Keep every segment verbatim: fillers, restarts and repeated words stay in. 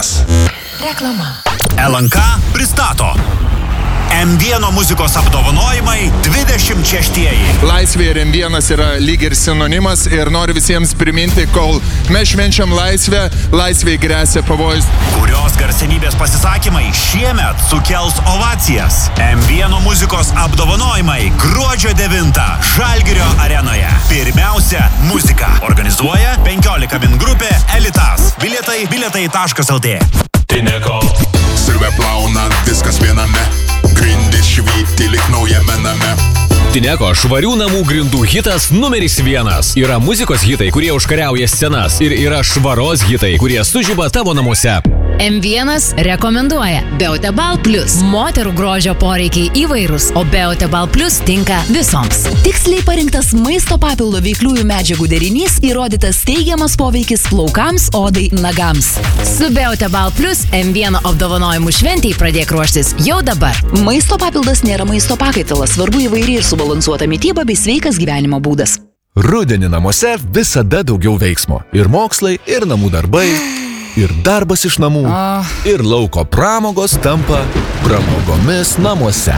vienas. Reklama. L N K pristato M vieno muzikos apdovanojimai dvidešimt šeštieji. Laisvė ir M vienas yra lyg ir sinonimas ir noriu visiems priminti, kol mes švenčiam laisvę, laisvėj gresia pavojus. Kurios garsenybės pasisakymai šiemet sukels ovacijas. M vieno muzikos apdovanojimai gruodžio devintą Žalgirio arenoje. Pirmiausia, muzika. Organizuoja penkiolika min grupė Elitas. Bilietai bilietai taškas lt. Tineko. Sirve plaunant viskas viename. Grindis švyti lik naujame name. Tineko švarių namų grindų hitas numeris vienas. Yra muzikos hitai, kurie užkariauja scenas, ir yra švaros hitai, kurie sužiba tavo namuose. M vienas rekomenduoja Beotebal Plus. Moterų grožio poreikiai įvairūs, o Beotebal Plus tinka visoms. Tiksliai parinktas maisto papildo veikliųjų medžiagų derinys, įrodytas teigiamas poveikis plaukams, odai, nagams. Su Beotebal Plus M vieno apdovanojimų šventei pradėk ruoštis jau dabar. Maisto papildas nėra maisto pakaitalas, svarbu įvairi ir subalansuota mityba bei sveikas gyvenimo būdas. Rudenį namuose visada daugiau veiksmo. Ir mokslai, ir namų darbai, ir darbas iš namų, ir lauko pramogos tampa pramogomis namuose.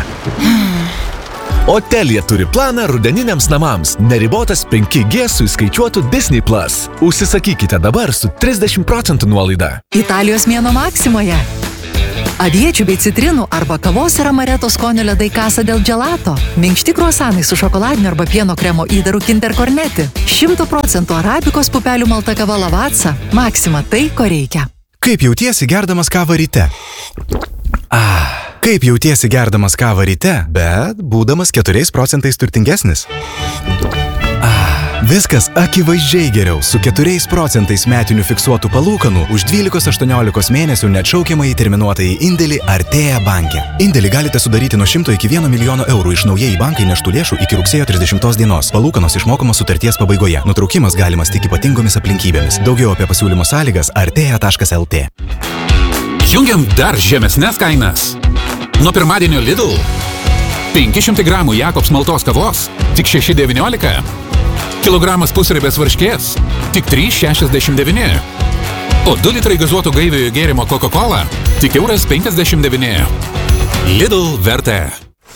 O Telia turi planą rudeniniams namams. Neribotas penki G su įskaičiuotu Disney Plus. Užsisakykite dabar su trisdešimt procentų nuolaida. Italijos mėnuo Maksimoje. Aviečių bei citrinų arba kavos ir amareto skonio ledai Casa del Gelato. Minkšti kruasanai su šokoladiniu arba pieno kremo įdaru Kinder Cornetti. šimtų procentų arabikos pupelių malta kava Lavazza. Maxima tai, ko reikia. Kaip jautiesi gerdamas kavą ryte? Ah. Kaip jautiesi gerdamas kavą ryte, bet būdamas keturiais procentais turtingesnis? Ah. Viskas akivaizdžiai geriau su keturiais procentais metinių fiksuotų palūkanų už dvylikos aštuoniolikos mėnesių neatšaukiamai terminuotąjį indėlį Artea banke. Indėlį galite sudaryti nuo šimto iki vieno milijono eurų iš naujai bankai neštų lėšų iki rugsėjo trisdešimtos dienos. Palūkanos išmokamos sutarties pabaigoje. Nutraukimas galimas tik ypatingomis aplinkybėmis. Daugiau apie pasiūlymo sąlygas artea taškas lt. Jungiam dar žemesnes kainas. Nuo pirmadienio Lidl penki šimtai gramų Jakobs maltos kavos tik šeši devyniolika. Kilogramas pusriebės varškės tik trys šešiasdešimt devyni. O du litrai gazuoto gaiviojo gėrimo Coca-Cola tik euras penkiasdešimt devyni. Lidl vertė.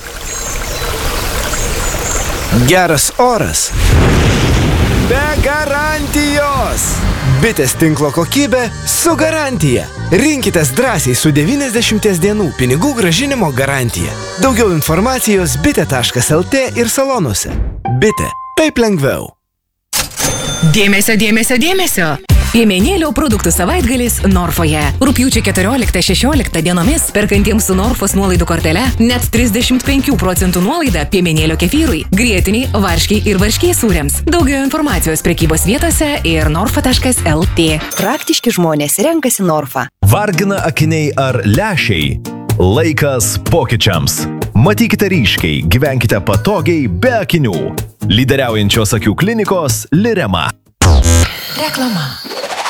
Geras oras. Be garantijos. Bitės tinklo kokybė su garantija. Rinkitės drąsiai su devyniasdešimties dienų pinigų grąžinimo garantija. Daugiau informacijos bitė taškas lt ir salonuose. Bitė. Taip lengviau. Dėmesio, dėmesio, dėmesio. Piemenėlio produktų savaitgalis Norfoje. Rugpjūčio keturioliktą šešioliktą dienomis perkantiems su Norfos nuolaidų kortele net trisdešimt penkių procentų nuolaida piemenėlio kefyrui, grietiniai, varškiai ir varškiai sūriams. Daugiau informacijos prekybos vietose ir norfa taškas lt. Praktiški žmonės renkasi Norfą. Vargina akiniai ar lęšiai? Laikas pokyčiams. Matykite ryškiai, gyvenkite patogiai be akinių. Lyderiaujančios akių klinikos Lirema. Reklama.